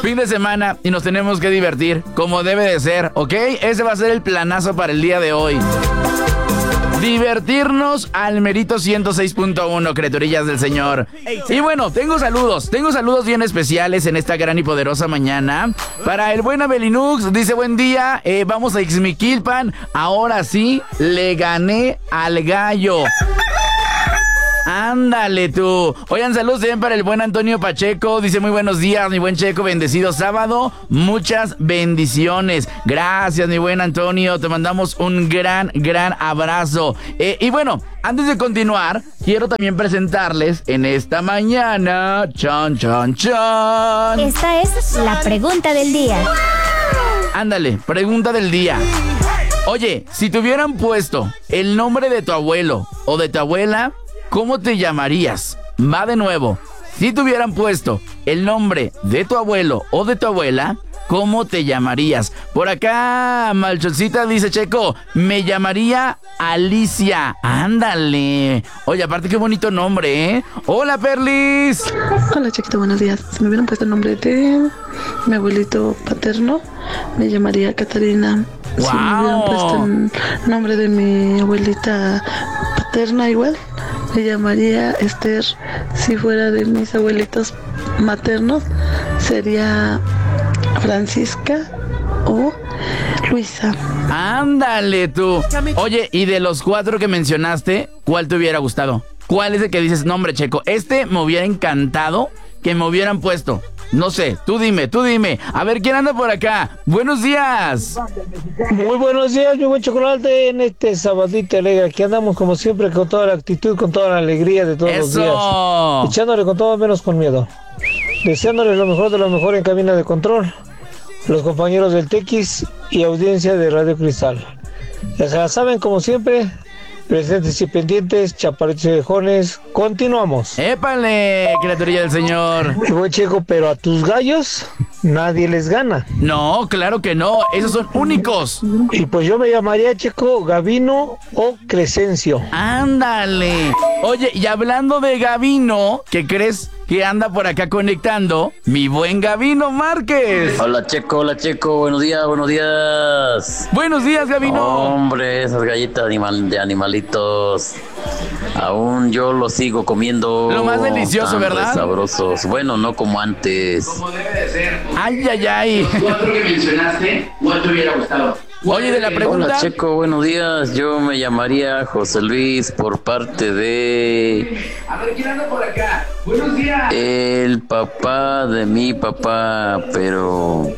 fin de semana y nos tenemos que divertir como debe de ser, ¿ok? Ese va a ser el planazo para el día de hoy. Divertirnos al merito 106.1, criaturillas del Señor. Y bueno, tengo saludos bien especiales en esta gran y poderosa mañana. Para el buen Abelinux, dice buen día, vamos a Ixmiquilpan. Ahora sí, le gané al gallo. Ándale tú. Oigan, saludos también para el buen Antonio Pacheco. Dice muy buenos días, mi buen Checo. Bendecido sábado. Muchas bendiciones. Gracias, mi buen Antonio. Te mandamos un gran abrazo. Y bueno, antes de continuar, quiero también presentarles en esta mañana. Chan. Esta es la pregunta del día. Ándale, pregunta del día. Oye, si te hubieran puesto el nombre de tu abuelo o de tu abuela, ¿cómo te llamarías? Va de nuevo. Si te hubieran puesto el nombre de tu abuelo o de tu abuela, ¿cómo te llamarías? Por acá, Malchoncita dice, Checo, me llamaría Alicia. Ándale. Oye, aparte qué bonito nombre, ¿eh? Hola, Perlis. Hola, Chequito, buenos días. Si me hubieran puesto el nombre de mi abuelito paterno, me llamaría Catarina. ¡Wow! Si me hubieran puesto el nombre de mi abuelita paterna, igual, me llamaría Esther. Si fuera de mis abuelitos maternos, sería Francisca o Luisa. Ándale tú. Oye, y de los 4 que mencionaste, ¿cuál te hubiera gustado? ¿Cuál es el que dices, no hombre, Checo, este me hubiera encantado que me hubieran puesto? No sé, tú dime. A ver, ¿quién anda por acá? Buenos días. Muy buenos días, mi buen Chocolate, en este sabadito alegre. Aquí andamos como siempre con toda la actitud, con toda la alegría de todos los días. Echándole con todo menos con miedo. Deseándole lo mejor de lo mejor en cabina de control. Los compañeros del Tequis y audiencia de Radio Cristal. Ya se la saben, como siempre, presentes y pendientes, chaparritos y viejones. Continuamos. ¡Épale, criaturilla del Señor! Mi buen Checo, pero a tus gallos nadie les gana. No, claro que no, esos son únicos. Y pues yo me llamaría, Checo, Gavino o Crescencio. Ándale. Oye, y hablando de Gavino, ¿qué crees que anda por acá conectando? Mi buen Gavino Márquez. Hola, Checo, buenos días. Buenos días, Gavino. Hombre, esas galletas de animalitos, aún yo los sigo comiendo. Lo más delicioso, ¿verdad? Sabrosos. Bueno, no como antes. Como debe de ser. Ay. Los 4 que mencionaste, ¿cuál te hubiera gustado? Oye, de la pregunta. Hola, Checo, buenos días. Yo me llamaría José Luis por parte de... A ver, ¿quién anda por acá? Buenos días. El papá de mi papá, pero...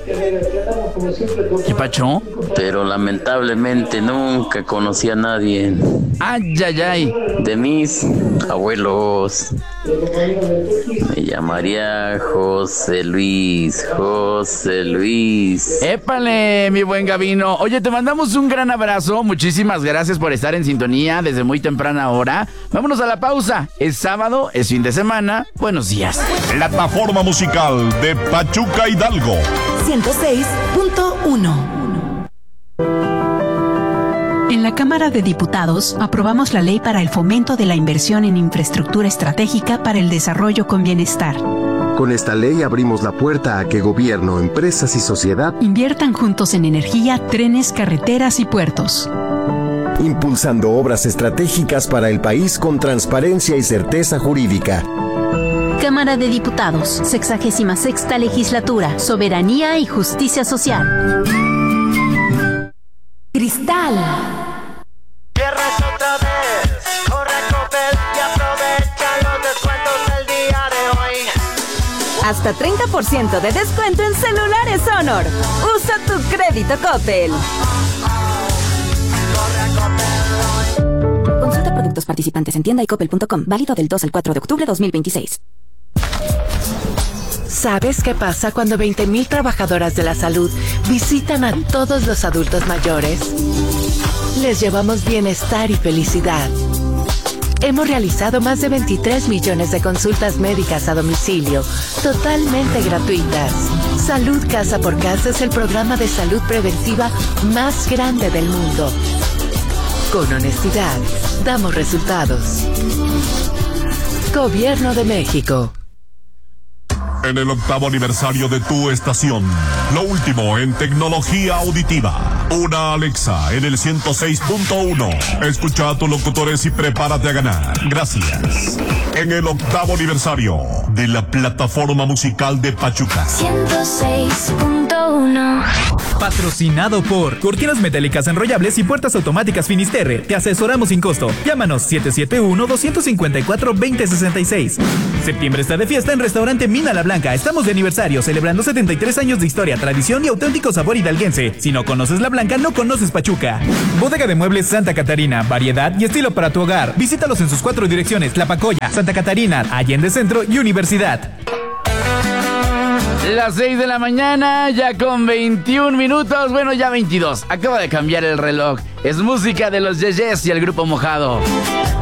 ¿Qué pacho? Pero lamentablemente nunca conocí a nadie. Ay. De mis abuelos. Me llamaría José Luis. Épale, mi buen Gavino. Oye, te mandamos un gran abrazo. Muchísimas gracias por estar en sintonía desde muy temprana hora. Vámonos a la pausa. Es sábado, es fin de semana. Buenos días. Plataforma musical de Pachuca Hidalgo. 106.1. En la Cámara de Diputados aprobamos la ley para el fomento de la inversión en infraestructura estratégica para el desarrollo con bienestar. Con esta ley abrimos la puerta a que gobierno, empresas y sociedad inviertan juntos en energía, trenes, carreteras y puertos. Impulsando obras estratégicas para el país con transparencia y certeza jurídica. Cámara de Diputados, 66ª Legislatura, Soberanía y Justicia Social. Cristal. Viernes otra vez, corre a Coppel y aprovecha los descuentos del día de hoy. Hasta 30% de descuento en celulares Honor. Usa tu crédito Coppel. Consulta productos participantes en tienda y coppel.com. Válido del 2 al 4 de octubre de 2026. ¿Sabes qué pasa cuando 20,000 trabajadoras de la salud visitan a todos los adultos mayores? Les llevamos bienestar y felicidad. Hemos realizado más de 23 millones de consultas médicas a domicilio, totalmente gratuitas. Salud Casa por Casa es el programa de salud preventiva más grande del mundo. Con honestidad, damos resultados. Gobierno de México. En el 8º aniversario de tu estación, lo último en tecnología auditiva. Una Alexa en el 106.1. Escucha a tus locutores y prepárate a ganar. Gracias. En el 8º aniversario de la plataforma musical de Pachuca. 106.1. Patrocinado por Cortinas Metálicas Enrollables y Puertas Automáticas Finisterre. Te asesoramos sin costo. Llámanos 771-254-2066. Septiembre está de fiesta en Restaurante Mina La Blanca. Estamos de aniversario, celebrando 73 años de historia, tradición y auténtico sabor hidalguense. Si no conoces La Blanca, no conoces Pachuca. Bodega de Muebles Santa Catarina. Variedad y estilo para tu hogar. Visítalos en sus 4 direcciones: Tlapacoya, Santa Catarina, Allende Centro y Universidad. Las 6 de la mañana, ya con 21 minutos, bueno, ya 22. Acaba de cambiar el reloj. Es música de los Yeyes y el Grupo Mojado.